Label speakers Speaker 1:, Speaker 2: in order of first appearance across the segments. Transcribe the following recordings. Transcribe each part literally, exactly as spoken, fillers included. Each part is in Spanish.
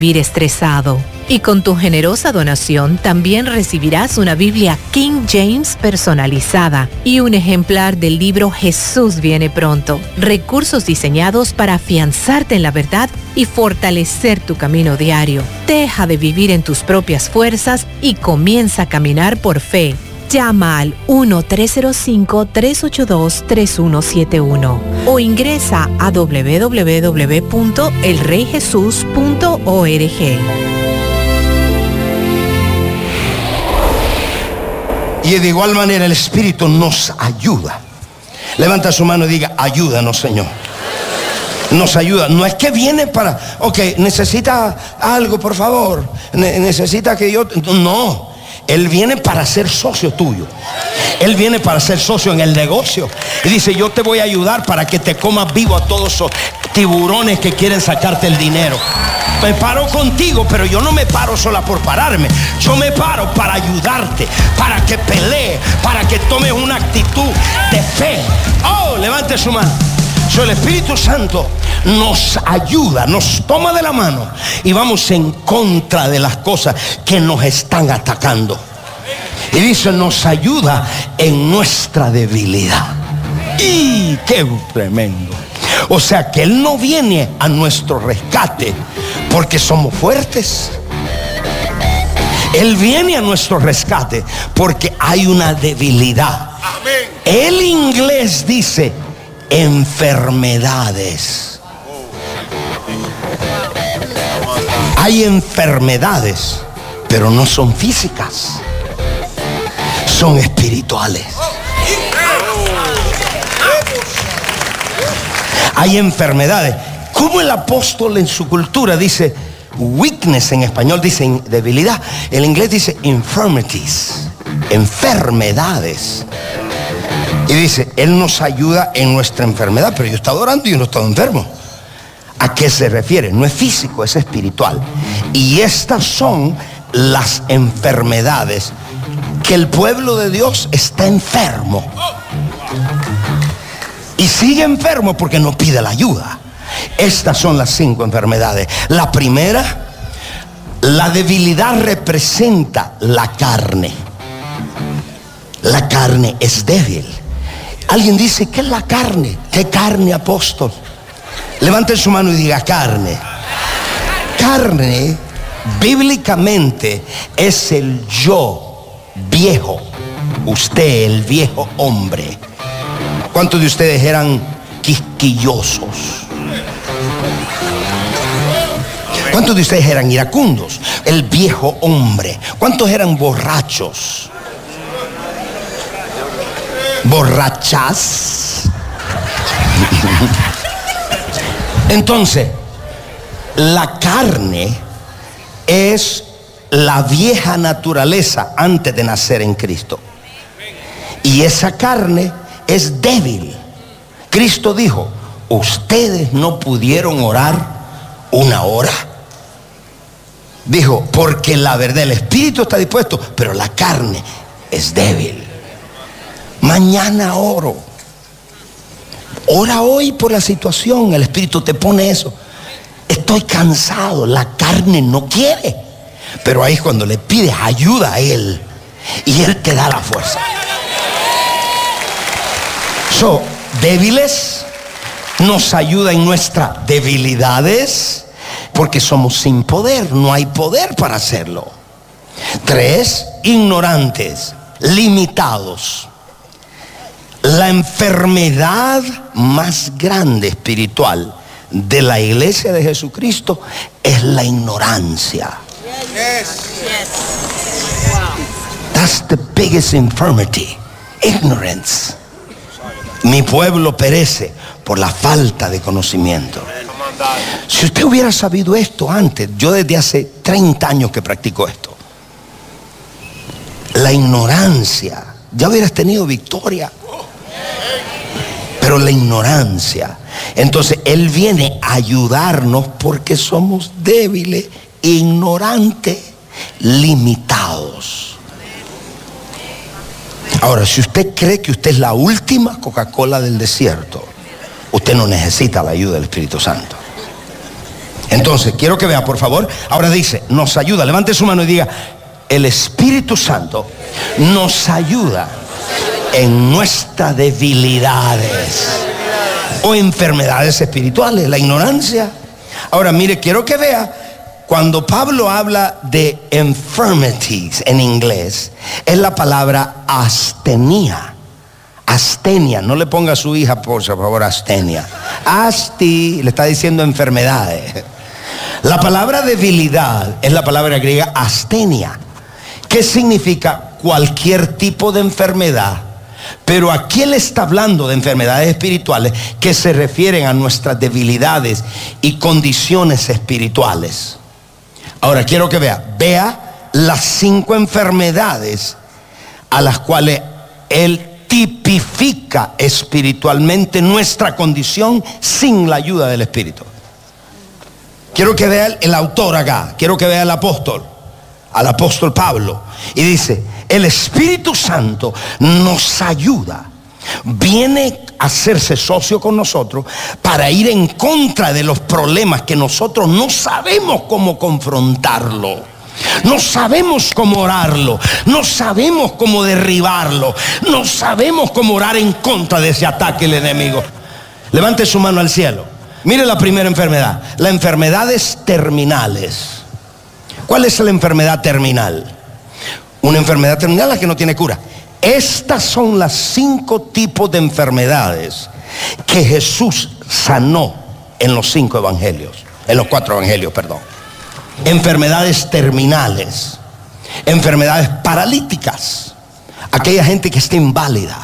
Speaker 1: vivir estresado. Y con tu generosa donación también recibirás una Biblia King James personalizada y un ejemplar del libro Jesús viene pronto. Recursos diseñados para afianzarte en la verdad y fortalecer tu camino diario. Deja de vivir en tus propias fuerzas y comienza a caminar por fe. Llama al uno tres cero cinco, tres ocho dos, tres uno siete uno o ingresa a doble u doble u doble u punto el rey jesús punto org.
Speaker 2: Y de igual manera el Espíritu nos ayuda. Levanta su mano y diga: ayúdanos, Señor. Nos ayuda. No es que viene para, ok, necesita algo, por favor. Ne- necesita que yo... No. Él viene para ser socio tuyo. Él viene para ser socio en el negocio. Y dice: yo te voy a ayudar para que te comas vivo a todos esos tiburones que quieren sacarte el dinero. Me paro contigo, pero yo no me paro sola por pararme. Yo me paro para ayudarte, para que pelee, para que tomes una actitud de fe. Oh, levante su mano. So, el Espíritu Santo nos ayuda, nos toma de la mano y vamos en contra de las cosas que nos están atacando. Y dice: nos ayuda en nuestra debilidad. ¡Y qué tremendo! O sea que Él no viene a nuestro rescate porque somos fuertes. Él viene a nuestro rescate porque hay una debilidad. Amén. El inglés dice enfermedades. Hay enfermedades, pero no son físicas, son espirituales. Hay enfermedades. Como el apóstol en su cultura dice weakness, en español dice debilidad, en inglés dice infirmities, enfermedades. Y dice: Él nos ayuda en nuestra enfermedad. Pero yo estaba orando y yo no estaba enfermo. ¿A qué se refiere? No es físico, es espiritual. Y estas son las enfermedades que el pueblo de Dios está enfermo. Y sigue enfermo porque no pide la ayuda. Estas son las cinco enfermedades. La primera, la debilidad representa la carne. La carne es débil. Alguien dice: ¿qué es la carne? ¿Qué carne, apóstol? Levanten su mano y diga: carne. Carne, bíblicamente, es el yo viejo. Usted, el viejo hombre. ¿Cuántos de ustedes eran quisquillosos? ¿Cuántos de ustedes eran iracundos? El viejo hombre. ¿Cuántos eran borrachos? Borrachas. Entonces, la carne es la vieja naturaleza antes de nacer en Cristo. Y esa carne es débil. Cristo dijo: ustedes no pudieron orar una hora. Dijo: porque la verdad, el espíritu está dispuesto, pero la carne es débil. Mañana oro. Ora hoy por la situación. El espíritu te pone eso. Estoy cansado. La carne no quiere. Pero ahí es cuando le pides ayuda a Él y Él te da la fuerza. So, débiles, nos ayuda en nuestras debilidades porque somos sin poder. No hay poder para hacerlo. Tres, ignorantes, limitados. La enfermedad más grande espiritual de la iglesia de Jesucristo es la ignorancia. That's the biggest infirmity. Ignorance. Mi pueblo perece por la falta de conocimiento. Si usted hubiera sabido esto antes, yo desde hace treinta años que practico esto. La ignorancia, ya hubieras tenido victoria. Pero la ignorancia, entonces Él viene a ayudarnos porque somos débiles, ignorantes, limitados. Ahora, si usted cree que usted es la última Coca-Cola del desierto, usted no necesita la ayuda del Espíritu Santo. Entonces, quiero que vea, por favor. Ahora dice, nos ayuda. Levante su mano y diga, el Espíritu Santo nos ayuda en nuestras debilidades o enfermedades espirituales, la ignorancia. Ahora, mire, quiero que vea, cuando Pablo habla de infirmities en inglés, es la palabra astenia. Astenia, no le ponga a su hija, por favor, astenia. Asti, le está diciendo enfermedades. La palabra debilidad es la palabra griega astenia, que significa cualquier tipo de enfermedad. Pero aquí él está hablando de enfermedades espirituales que se refieren a nuestras debilidades y condiciones espirituales. Ahora quiero que vea, vea las cinco enfermedades a las cuales él tipifica espiritualmente nuestra condición sin la ayuda del Espíritu. Quiero que vea el autor acá, quiero que vea el apóstol, al apóstol Pablo, y dice, el Espíritu Santo nos ayuda, viene a hacerse socio con nosotros para ir en contra de los problemas que nosotros no sabemos cómo confrontarlo, no sabemos cómo orarlo, no sabemos cómo derribarlo, no sabemos cómo orar en contra de ese ataque del enemigo. Levante su mano al cielo. Mire la primera enfermedad, las enfermedades terminales. ¿Cuál es la enfermedad terminal? Una enfermedad terminal la que no tiene cura. Estas son las cinco tipos de enfermedades que Jesús sanó en los cinco evangelios, en los cuatro evangelios, perdón. Enfermedades terminales, enfermedades paralíticas, aquella gente que está inválida.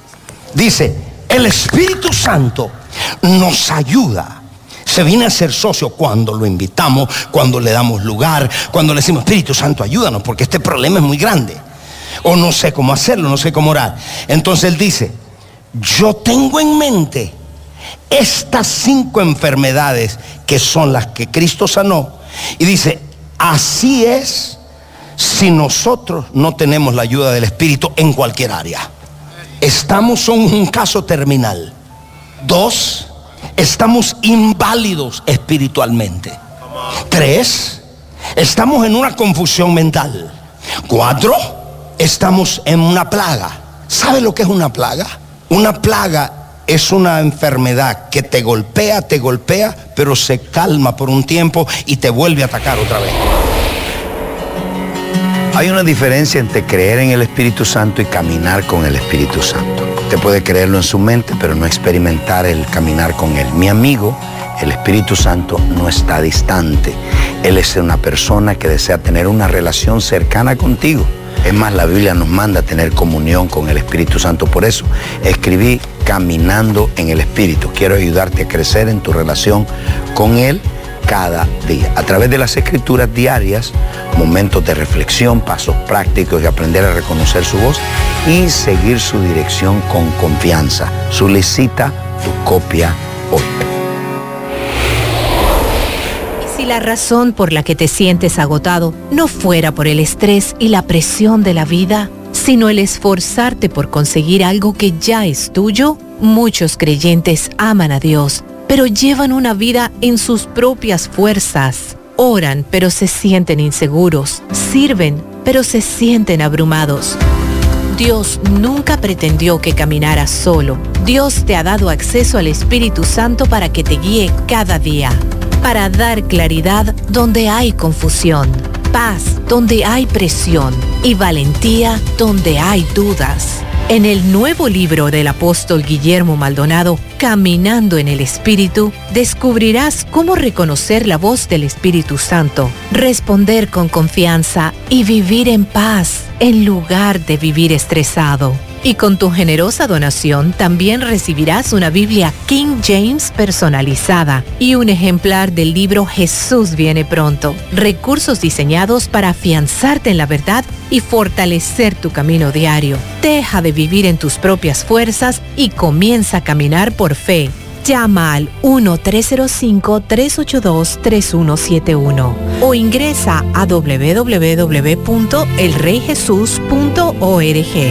Speaker 2: Dice, el Espíritu Santo nos ayuda. Se viene a ser socio cuando lo invitamos, cuando le damos lugar, cuando le decimos, Espíritu Santo, ayúdanos, porque este problema es muy grande. O no sé cómo hacerlo, no sé cómo orar. Entonces él dice, yo tengo en mente estas cinco enfermedades que son las que Cristo sanó. Y dice, así es si nosotros no tenemos la ayuda del Espíritu en cualquier área. Estamos en un caso terminal. Dos, estamos inválidos espiritualmente. Tres, estamos en una confusión mental. Cuatro, estamos en una plaga. ¿Sabe lo que es una plaga? Una plaga es una enfermedad que te golpea, te golpea, pero se calma por un tiempo y te vuelve a atacar otra vez.
Speaker 3: Hay una diferencia entre creer en el Espíritu Santo y caminar con el Espíritu Santo. Usted puede creerlo en su mente, pero no experimentar el caminar con Él. Mi amigo, el Espíritu Santo no está distante. Él es una persona que desea tener una relación cercana contigo. Es más, la Biblia nos manda a tener comunión con el Espíritu Santo. Por eso escribí Caminando en el Espíritu. Quiero ayudarte a crecer en tu relación con Él cada día, a través de las escrituras diarias, momentos de reflexión, pasos prácticos y aprender a reconocer su voz y seguir su dirección con confianza. Solicita tu copia hoy.
Speaker 1: Si la razón por la que te sientes agotado no fuera por el estrés y la presión de la vida, sino el esforzarte por conseguir algo que ya es tuyo, muchos creyentes aman a Dios, pero llevan una vida en sus propias fuerzas. Oran, pero se sienten inseguros. Sirven, pero se sienten abrumados. Dios nunca pretendió que caminaras solo. Dios te ha dado acceso al Espíritu Santo para que te guíe cada día, para dar claridad donde hay confusión, paz donde hay presión y valentía donde hay dudas. En el nuevo libro del apóstol Guillermo Maldonado, Caminando en el Espíritu, descubrirás cómo reconocer la voz del Espíritu Santo, responder con confianza y vivir en paz en lugar de vivir estresado. Y con tu generosa donación también recibirás una Biblia King James personalizada y un ejemplar del libro Jesús viene pronto. Recursos diseñados para afianzarte en la verdad y fortalecer tu camino diario. Deja de vivir en tus propias fuerzas y comienza a caminar por fe. Llama al uno tres cero cinco, tres ocho dos, tres uno siete uno o ingresa a doble u doble u doble u punto el rey jesús punto org.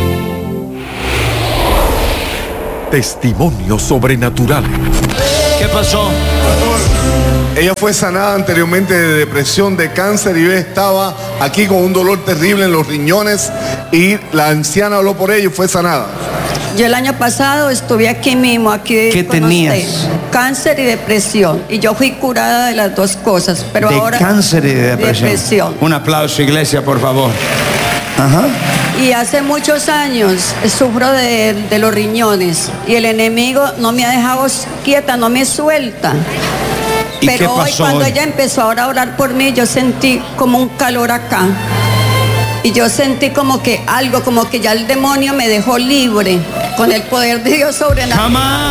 Speaker 4: Testimonio sobrenatural.
Speaker 2: ¿Qué
Speaker 3: pasó?
Speaker 4: Ella fue sanada anteriormente de depresión, de cáncer, y ella estaba aquí con un dolor terrible en los riñones y la anciana habló por ella y fue sanada.
Speaker 5: Yo el año pasado estuve aquí mismo, aquí
Speaker 2: ¿Qué
Speaker 5: con
Speaker 2: tenías?
Speaker 5: usted. Cáncer y depresión, y yo fui curada de las dos cosas, pero
Speaker 2: de
Speaker 5: ahora
Speaker 2: cáncer y de depresión.
Speaker 5: depresión.
Speaker 2: Un aplauso, iglesia, por favor. Ajá.
Speaker 5: Y hace muchos años sufro de, de los riñones y el enemigo no me ha dejado quieta, no me suelta.
Speaker 2: ¿Y
Speaker 5: Pero
Speaker 2: qué
Speaker 5: hoy
Speaker 2: pasó
Speaker 5: cuando
Speaker 2: hoy?
Speaker 5: ella empezó ahora a orar por mí, yo sentí como un calor acá. Y yo sentí como que algo, como que ya el demonio me dejó libre con el poder de Dios sobrenatural.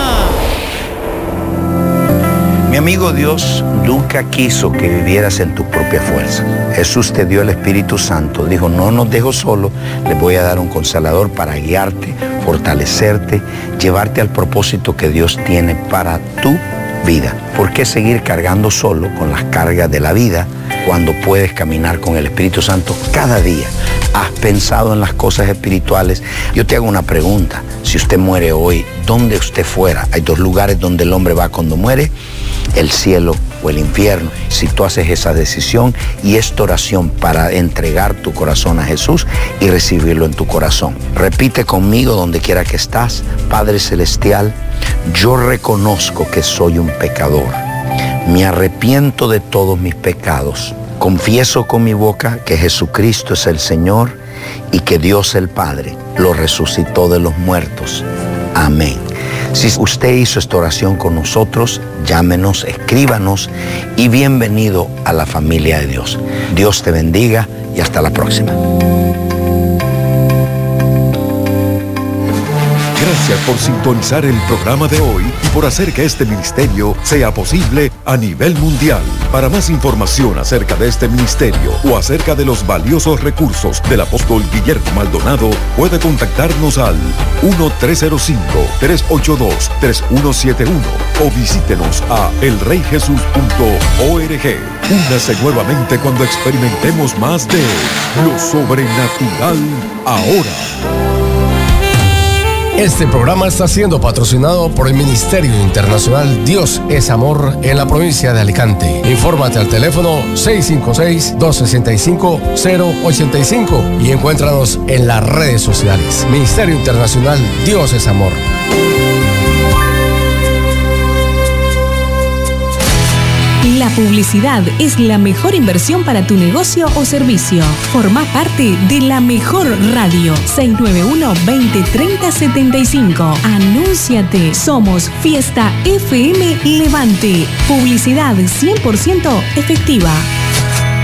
Speaker 3: Mi amigo, Dios nunca quiso que vivieras en tu propia fuerza. Jesús te dio el Espíritu Santo. Dijo, no nos dejo solo, les voy a dar un consolador para guiarte, fortalecerte, llevarte al propósito que Dios tiene para tu vida. ¿Por qué seguir cargando solo con las cargas de la vida cuando puedes caminar con el Espíritu Santo cada día? ¿Has pensado en las cosas espirituales? Yo te hago una pregunta. Si usted muere hoy, ¿dónde usted fuera? Hay dos lugares donde el hombre va cuando muere: el cielo o el infierno. Si tú haces esa decisión y esta oración para entregar tu corazón a Jesús y recibirlo en tu corazón, repite conmigo donde quiera que estás: Padre Celestial, yo reconozco que soy un pecador. Me arrepiento de todos mis pecados. Confieso con mi boca que Jesucristo es el Señor y que Dios el Padre lo resucitó de los muertos. Amén. Si usted hizo esta oración con nosotros, llámenos, escríbanos y bienvenido a la familia de Dios. Dios te bendiga y hasta la próxima.
Speaker 6: Gracias por sintonizar el programa de hoy y por hacer que este ministerio sea posible a nivel mundial. Para más información acerca de este ministerio o acerca de los valiosos recursos del apóstol Guillermo Maldonado, puede contactarnos al uno tres cero cinco, tres ocho dos, tres uno siete uno o visítenos a el rey jesús punto org. Únase nuevamente cuando experimentemos más de lo sobrenatural ahora.
Speaker 7: Este programa está siendo patrocinado por el Ministerio Internacional Dios es Amor en la provincia de Alicante. Infórmate al teléfono seis cinco seis, dos seis cinco, cero ocho cinco y encuéntranos en las redes sociales. Ministerio Internacional Dios es Amor.
Speaker 8: La publicidad es la mejor inversión para tu negocio o servicio. Forma parte de la mejor radio. seis nueve uno, veinte, treinta, setenta y cinco. Anúnciate. Somos Fiesta F M Levante. Publicidad cien por ciento efectiva.